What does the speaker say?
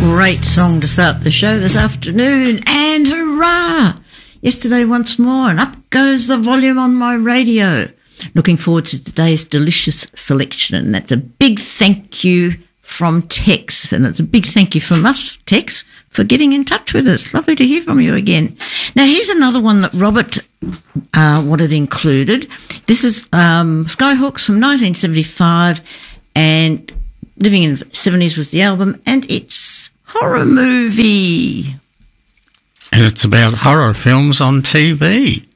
great song to start the show this afternoon. And hurrah! Yesterday once more, and up goes the volume on my radio. Looking forward to today's delicious selection. And that's a big thank you from Tex. And it's a big thank you from us, Tex, for getting in touch with us. Lovely to hear from you again. Now, here's another one that Robert wanted included. This is Skyhooks from 1975, and Living in the 70s was the album, and it's horror movie. And it's about horror films on TV.